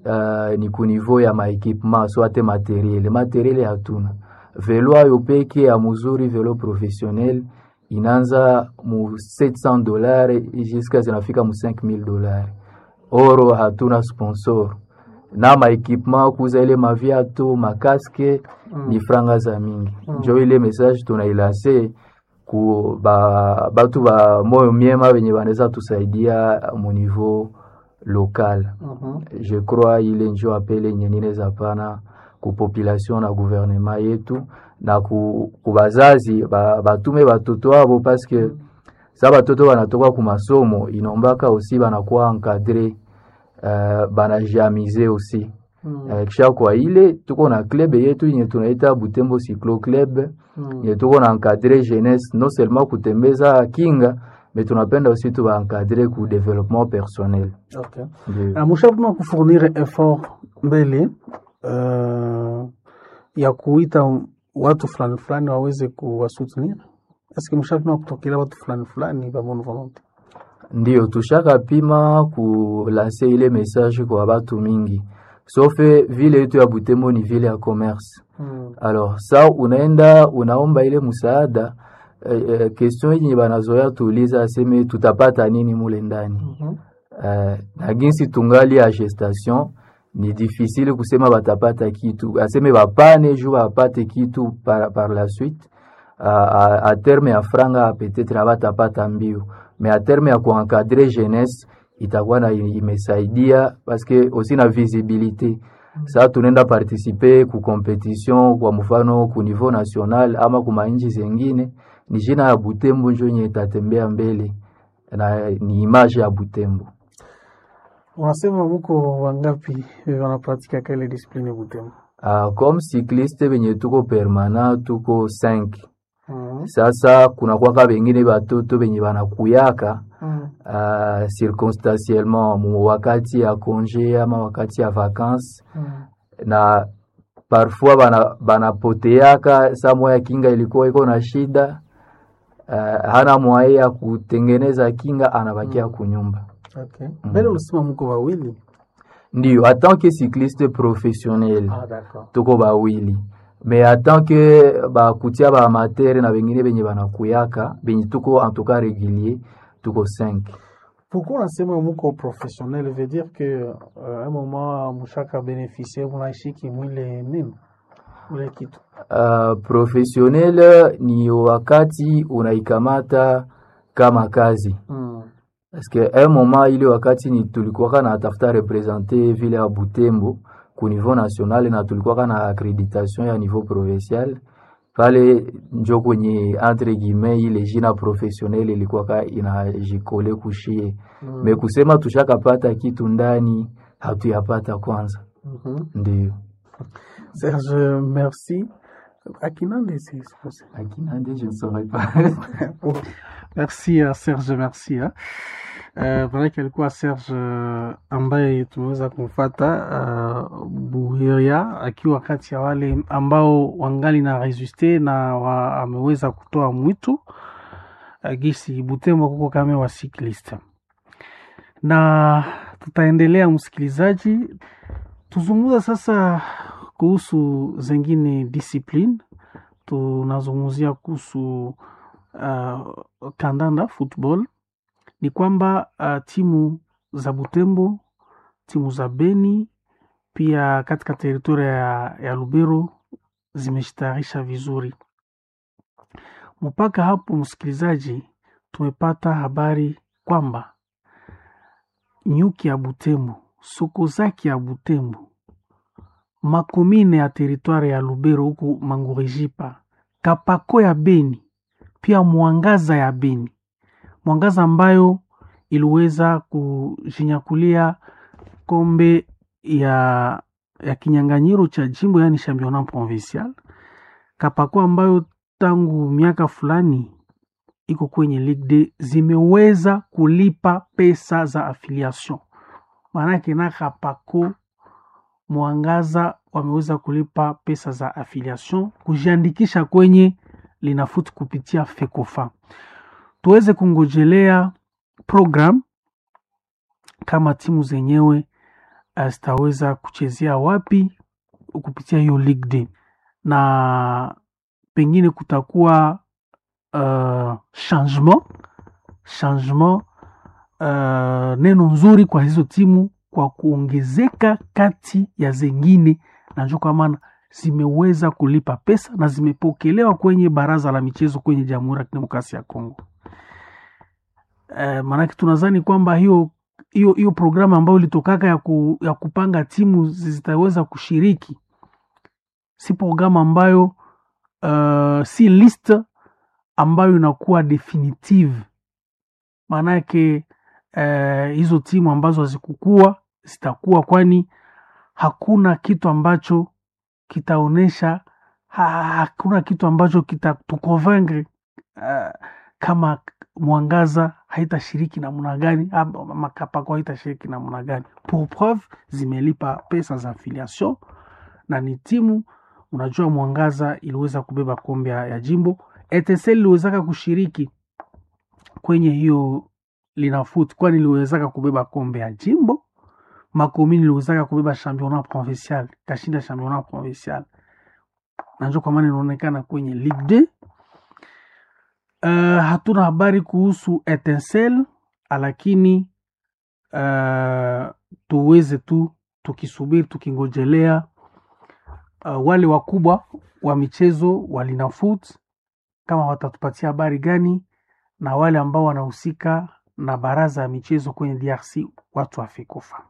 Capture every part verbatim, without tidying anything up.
uh, ni ku niveau ya ma equipement soit materiel materiel hatuna. Velo ayo peke ya muzuri, velo professionnel inaanza mu sept cents dollars jusqu'à zinafika mu cinq mille dollars. Oro hatuna sponsor. Na ma equipement kuza ile maviatu, makaske mm. ni franga za mingi. Mm. Njo ile message tunailase ku ba batu ba moyo miema wenye wanaweza tusaidia mu niveau local. Mm-hmm. Je crois ile njo apele nyenine za pana ku population na gouvernement yetu na ku, ku bazazi ba, batume batoto wabo parce que mm. sa batoto wanatoka ku masomo inombaka aussi banakuwa encadré uh, banajamize aussi. Mm. Uh, kisha kwa ile tuko na club yetu yenye tunaita Butembo Cyclo Club. Mm. Yenye tuko na encadrer jeunesse non seulement kutembeza kinga mais tunapenda aussi tu ba encadrer ku développement personnel. Okay. Amushabuma kufournir effort mbele uh, ya kuita watu fulani fulani waweze kuwasoutenir. Est-ce que mshabuma kutokea watu fulani fulani ba bonne volonté? Ndio tushaka pima ku lancer ile message kwa watu mingi. Sauf vile yetu ya Butembo ni vile ya commerce. Mm. Alors ça unaenda unaomba ile msaada eh, eh, question yenye banazoea tuuliza aseme tutapata nini mule ndani. Mm-hmm. Eh, na ginsi tungali ya gestation ni difficile kusema batapata kitu. Aseme bapane juu bapate kitu par, par la suite. A, a, a terme ya franga peut-être batapata mbio. Mais à terme ya kuencadrer jeunesse itakuwa na imesaidia parce que aussi na visibilité. Sasa tunaenda participer ku competition kwa mfano ku niveau national ama ku mainchi zingine, ni jina ya Butembo njo yenye itatembea mbele na ni image ya Butembo. Unasema mko wangapi wanapratika kile discipline Butembo? Ah, uh, comme cycliste benye tuko permanent tuko cinq. Mm-hmm. Sasa kuna kwa bengine batoto benye banakuyaka mm. uh, circonstanciellement mu wakati ya congé ama wakati ya vacances mm. na parfois bana banapoteaka saa moya kinga ilikuwa iko na shida uh, hana mwaye ya kutengeneza kinga anabakia mm. kunyumba. Okay. Mm. Bele ulisema mko wawili? Ndio, en tant que cycliste professionnel. Ah, d'accord. Tuko bawili. Mais en tant que ba kutia ba amateur na bengine benye banakuyaka benye tuko en tout cas régulier tuko cinq. Pourquoi unasema mko professionnel veut dire que euh, un moment mshaka bénéficier unaishi mwile nini ule kitu? Uh, professionnel ni wakati unaikamata kama kazi. Mm. Parce que un moment ile wakati ni tulikuwa na tafuta représenter vile ya Butembo ku niveau national na tulikuwa na accréditation ya niveau provincial. Pale njo kwenye entre guillemets ile jina professionnel ilikuwa ka inajikole kushie. Mm. Me kusema tushakapata kitu ndani hatuyapata kwanza. Mm-hmm. Ndio. Serge, merci. Akinande, c'est exposé. Akinande, je ne saurais pas. Merci uh, Serge, merci. Hein. Uh, Maanake alikuwa Serge uh, ambaye tumeweza kumfuata uh, Buhiria akiwa kati ya wale ambao wangali na resiste na wa, ameweza kutoa mwito uh, gisi Butembo kuko kama wa cyclist. Na tutaendelea msikilizaji, tuzungumza sasa kuhusu zengine discipline. Tunazungumzia kuhusu uh, kandanda football. Ni kwamba uh, timu za Butembo, timu za Beni, pia katika teritoria ya, ya Lubero zimeshitarisha vizuri. Mpaka hapo msikilizaji, tumepata habari kwamba nyuki ya Butembo, Sokozaki ya Butembo, makomine ya teritoria ya Lubero huku Mangurijipa, Kapako ya Beni, pia Mwangaza ya Beni. Mwangaza ambayo iliweza kujinyakulia kombe ya ya kinyanganyiro cha jimbo, yani championnat provincial. Kapako ambayo tangu miaka fulani iko kwenye Ligue D zimeweza kulipa pesa za affiliation. Maanake na Kapako Mwangaza wameweza kulipa pesa za affiliation kujiandikisha kwenye Linafoot kupitia Fekofa. Tuweze kungojelea program kama timu zenyewe zitaweza kuchezea wapi kupitia hiyo Ligue deux, na pengine kutakuwa uh, changement changement uh, neno nzuri kwa hizo timu kwa kuongezeka kati ya zengine, na njoo kwa maana zimeweza kulipa pesa na zimepokelewa kwenye baraza la michezo kwenye Jamhuri ya Kidemokrasia ya Kongo. Uh, maanake tunadhani kwamba hiyo hiyo hiyo programu ambayo ilitokaka ya, ku, ya kupanga timu zitaweza kushiriki si programu ambayo uh, si list ambayo inakuwa definitive. Maana yake uh, hizo timu ambazo hazikukua zitakuwa, kwani hakuna kitu ambacho kitaonesha ha, hakuna kitu ambacho kitatukonvaincre uh, kama Mwangaza haitashiriki namna gani, Makapako haitashiriki namna gani. Pour preuve zimelipa pesa za affiliation na ni timu. Unajua Mwangaza iliweza kubeba kombe ya jimbo, E T C iliwezaka kushiriki kwenye hiyo Linafoot kwani iliwezaka kubeba kombe ya jimbo, Makomini iliwezaka kubeba championnat provincial, kashinda championnat provincial. Najua kwa maana inaonekana kwenye Ligue deux. Uh, hatuna habari kuhusu Etincelle, lakini uh, tuweze tu tukisubiri tukingojelea uh, wale wakubwa wa michezo wa Linafoot kama watatupatia habari gani, na wale ambao wanahusika na baraza ya michezo kwenye D R C, watu wa FECOFA.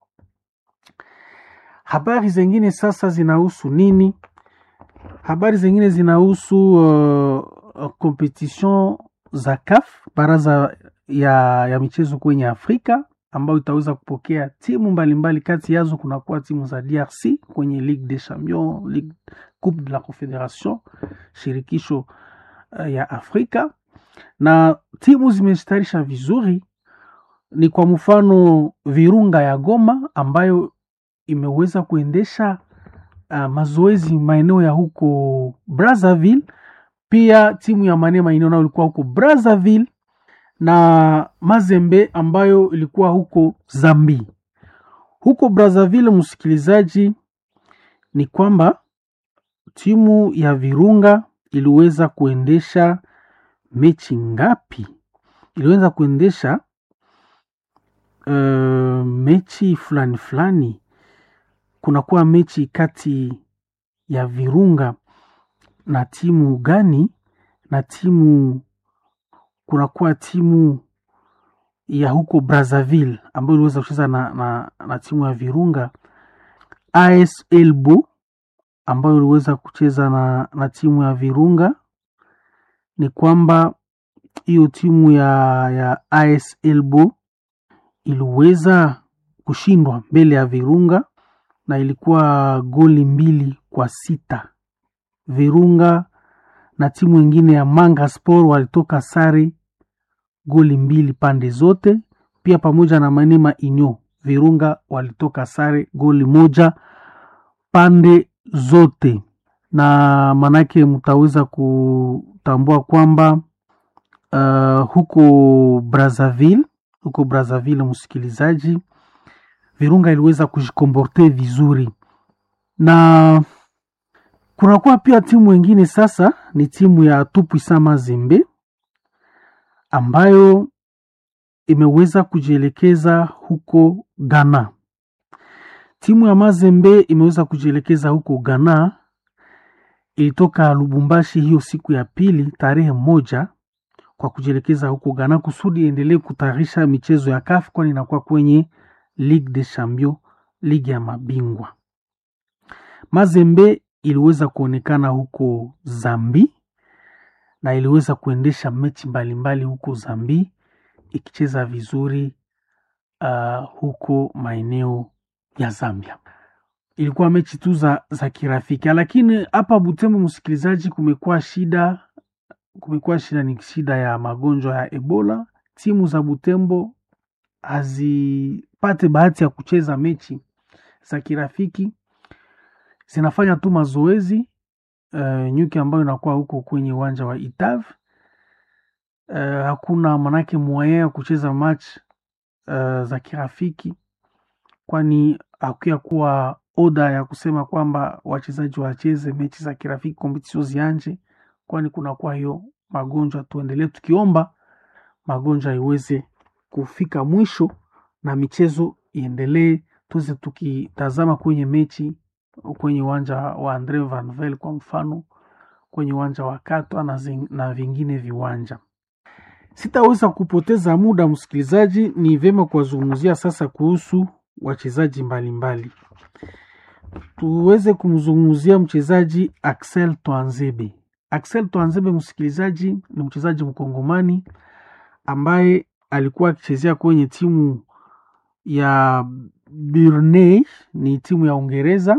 Habari zingine sasa zinahusu nini? Habari zingine zinahusu uh, competition za C A F, baraza ya, ya michezo kwenye Afrika, ambayo itaweza kupokea timu mbalimbali mbali. Kati yazo kunakuwa timu za D R C kwenye Ligue des Champions, Ligue Coupe de la Confederation, shirikisho uh, ya Afrika, na timu zimestarisha vizuri. Ni kwa mfano Virunga ya Goma ambayo imeweza kuendesha uh, mazoezi maeneo ya huko Brazzaville. Pia timu ya Maniema inaona ilikuwa huko Brazzaville, na Mazembe ambayo ilikuwa huko Zambi. Huko Brazzaville, msikilizaji, ni kwamba timu ya Virunga iliweza kuendesha mechi ngapi? Iliweza kuendesha uh, mechi fulani fulani. Kunakuwa mechi kati ya Virunga na timu gani? Na timu kunakuwa timu ya huko Brazzaville ambayo iliweza kucheza na, na, na timu ya Virunga. A S Elbo ambayo iliweza kucheza na, na timu ya Virunga. Ni kwamba hiyo timu ya, ya A S Elbo iliweza kushindwa mbele ya Virunga na ilikuwa goli mbili kwa sita. Virunga na timu nyingine ya Manga Sport walitoka sare goli mbili pande zote. Pia pamoja na Maniema Inyo, Virunga walitoka sare goli moja pande zote. Na manake mtaweza kutambua kwamba uh, huko Brazzaville, huko Brazzaville msikilizaji, Virunga iliweza kujikomporte vizuri. Na kunakuwa pia timu nyingine sasa, ni timu ya Tout-Puissant Mazembe ambayo imeweza kujielekeza huko Ghana. Timu ya Mazembe imeweza kujielekeza huko Ghana. Ilitoka Lubumbashi hiyo siku ya pili tarehe moja kwa kujielekeza huko Ghana kusudi endelee kutayarisha michezo ya C A F, kwani inakuwa kwenye Ligue des Champions, ligi ya mabingwa. Mazembe iliweza kuonekana huko Zambi na iliweza kuendesha mechi mbalimbali huko Zambi, ikicheza vizuri uh, huko maeneo ya Zambia. Ilikuwa mechi tu za, za kirafiki, lakini hapa Butembo msikilizaji, kumekuwa shida kumekuwa shida ni shida ya magonjwa ya Ebola. Timu za Butembo hazipate bahati ya kucheza mechi za kirafiki, zinafanya tu mazoezi uh, nyuki ambayo inakuwa huko kwenye uwanja wa Itav. Uh, hakuna manake moyen ya kucheza match uh, za kirafiki, kwani hakuya kuwa oda ya kusema kwamba wachezaji wacheze mechi za kirafiki, competition zianje, kwani kuna kwa hiyo magonjwa. Tuendelee tukiomba magonjwa iweze kufika mwisho na michezo iendelee, tuze tukitazama kwenye mechi kwenye uwanja wa Andre Van Vel kwa mfano, kwenye uwanja wa Katwa na, zing, na vingine viwanja. Sitaweza kupoteza muda msikilizaji, ni vema kuwazungumzia sasa kuhusu wachezaji mbalimbali. Tuweze kumzungumzia mchezaji Axel Tuanzebe. Axel Tuanzebe msikilizaji ni mchezaji mkongomani ambaye alikuwa akichezea kwenye timu ya Burnley, ni timu ya Uingereza,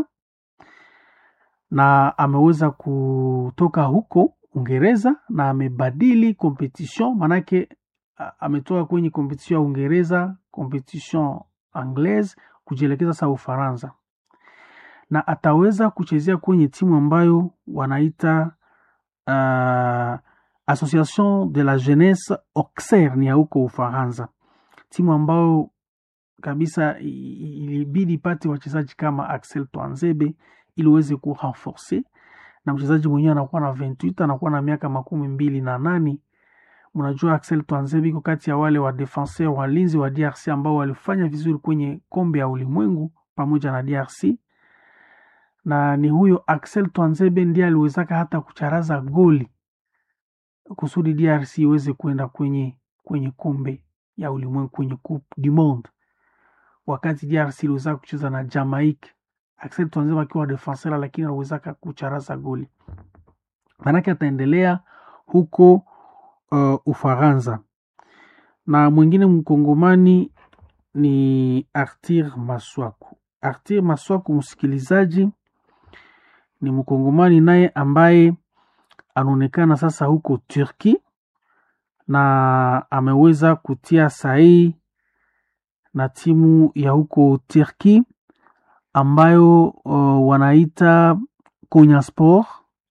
na ameweza kutoka huko Uingereza na amebadili competition, manake ametoka kwenye competition ya Uingereza, competition anglaise, kujielekeza sa Ufaransa, na ataweza kuchezea kwenye timu ambayo wanaita uh, Association de la Jeunesse Auxerre, ni ya huko Ufaransa, timu ambayo kabisa ilibidi pate wachezaji kama Axel Tuanzebe ili uweze ku renforcer, na mchezaji mwenyewe anakuwa na vingt-huit, anakuwa na miaka makumi mbili na nane. Mnajua Axel Tuanzebe iko kati ya wale wa defenseur walinzi wa D R C ambao walifanya vizuri kwenye kombe ya ulimwengu pamoja na D R C, na ni huyo Axel Tuanzebe ndiye aliwezaka hata kucharaza goli kusudi D R C iweze kwenda kwenye kwenye kombe ya ulimwengu, kwenye Coupe du Monde, wakati D R C iliweza kucheza na Jamaica. Axel Tuanzebe akiwa defenseur lakini aliweza kucharaza goli, manake ataendelea huko uh, Ufaransa. Na mwingine mkongomani ni Arthur Maswaku. Arthur Maswaku msikilizaji ni mkongomani naye ambaye anaonekana sasa huko Turki, na ameweza kutia sahihi na timu ya huko Turki ambayo uh, wanaita Konyaspor.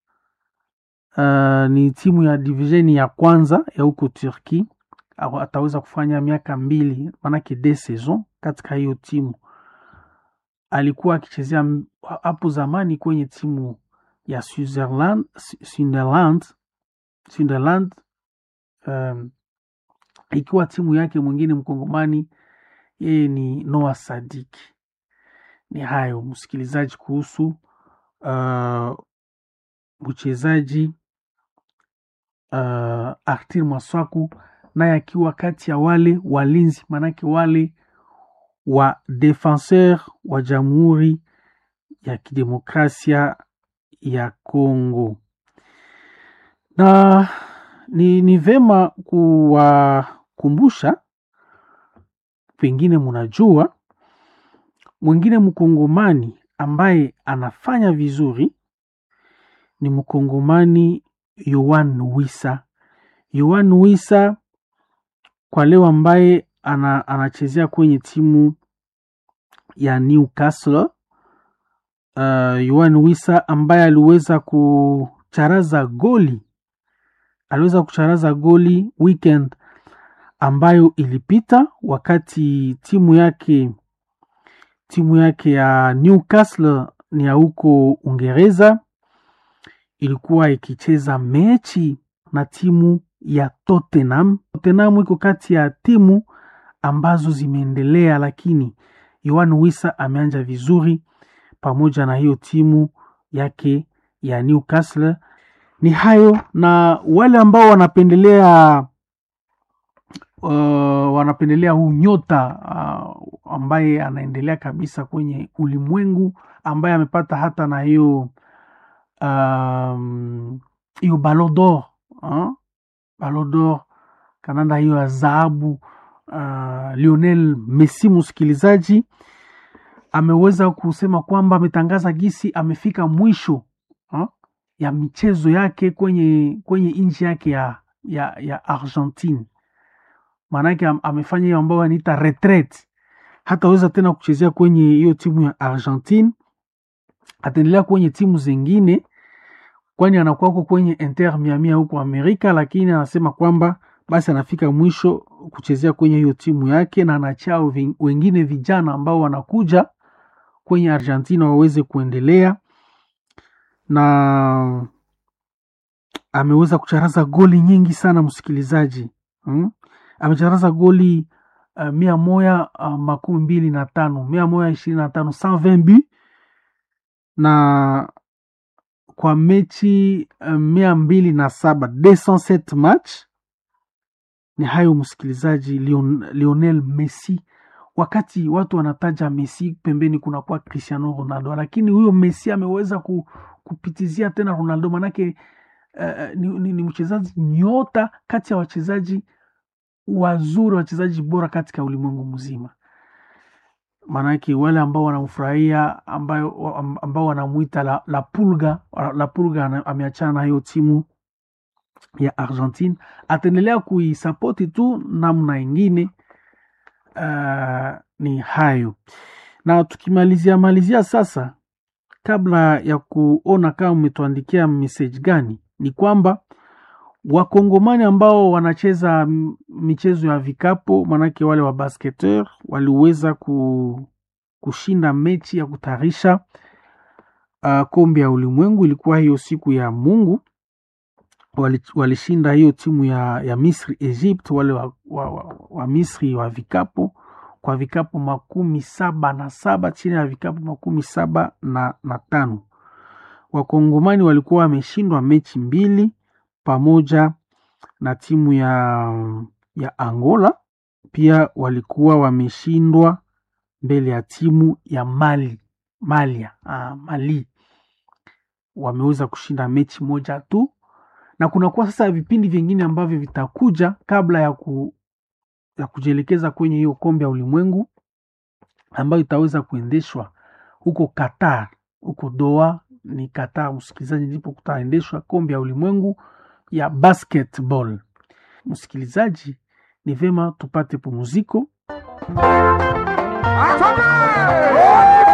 Uh, ni timu ya division ya kwanza ya huko Turki. Ataweza kufanya miaka mbili, manake de saison katika hiyo timu. Alikuwa akichezea hapo zamani kwenye timu ya Switzerland, Sunderland, Sunderland um, ikiwa timu yake mwingine mkongomani yeye ni Noah Sadiki. Ni hayo msikilizaji kuhusu uh, mchezaji uh, Arthur Maswaku, naye akiwa kati ya wale walinzi, manake wale wa defenseur wa Jamhuri ya Kidemokrasia ya Kongo. Na ni, ni vema kuwakumbusha, pengine mnajua, mwingine mkongomani ambaye anafanya vizuri ni mkongomani Yohan Wissa. Yohan Wissa kwa leo ambaye ana, anachezea kwenye timu ya Newcastle. Uh, Yohan Wissa ambaye aliweza kucharaza goli aliweza kucharaza goli weekend ambayo ilipita, wakati timu yake timu yake ya Newcastle ni ya huko Uingereza ilikuwa ikicheza mechi na timu ya Tottenham. Tottenham iko kati ya timu ambazo zimeendelea, lakini Yohan Wissa ameanja vizuri pamoja na hiyo timu yake ya Newcastle. Ni hayo, na wale ambao wanapendelea uh, wanapendelea huu nyota uh, ambaye anaendelea kabisa kwenye ulimwengu, ambaye amepata hata na hiyo um, hiyo Ballon d'Or, uh, Ballon d'Or kananda hiyo ya dhahabu, uh, Lionel Messi msikilizaji ameweza kusema kwamba ametangaza gisi amefika mwisho uh, ya michezo yake kwenye kwenye nchi yake ya ya ya Argentine. Maanake am, amefanya hiyo ambayo anaita retraite, hataweza tena kuchezea kwenye hiyo timu ya Argentine, ataendelea kwenye timu zingine, kwani anakuwa kwenye Inter Miami huko Amerika, lakini anasema kwamba basi anafika mwisho kuchezea kwenye hiyo timu yake, na anachao wengine vijana ambao wanakuja kwenye Argentina waweze kuendelea, na ameweza kucharaza goli nyingi sana msikilizaji. Hmm? Amecharaza goli uh, mia moja uh, makumi mbili na tano mia moja ishirini na tano cent vingt buts, na kwa mechi uh, mia mbili na saba deux cent sept match. Ni hayo msikilizaji. Lion, Lionel Messi, wakati watu wanataja Messi pembeni kuna kwa Cristiano Ronaldo, lakini huyo Messi ameweza ku, kupitizia tena Ronaldo, manake uh, ni, ni, ni mchezaji nyota kati ya wachezaji wazuri, wachezaji bora katika ulimwengu mzima. Manake wale ambao wanamfurahia, ambao ambao wanamuita la, la Pulga, la Pulga ameachana na hiyo timu ya Argentine, ataendelea kuisapoti tu namna ingine. Uh, ni hayo. Na tukimalizia malizia sasa, kabla ya kuona kama umetuandikia message gani, ni kwamba wakongomani ambao wanacheza michezo ya vikapo, manake wale wa basketeur, waliweza ku, kushinda mechi ya kutarisha uh, kombe ya ulimwengu. Ilikuwa hiyo siku ya Mungu, walishinda hiyo timu ya, ya Misri Egypt, wale wa, wa, wa, wa Misri wa vikapo kwa vikapo makumi saba na saba chini ya vikapo makumi saba na, na tano. Wakongomani walikuwa wameshindwa mechi mbili pamoja na timu ya, ya Angola. Pia walikuwa wameshindwa mbele ya timu ya Mali Malia, ah, Mali wameweza kushinda mechi moja tu, na kuna kwa sasa vipindi vingine ambavyo vitakuja kabla ya, ku, ya kujielekeza kwenye hiyo kombe ya ulimwengu ambayo itaweza kuendeshwa huko Qatar, huko Doha ni Qatar msikilizaji, ndipo kutaendeshwa kombe ya ulimwengu ya basketball. Msikilizaji, ni vema tupate pumziko.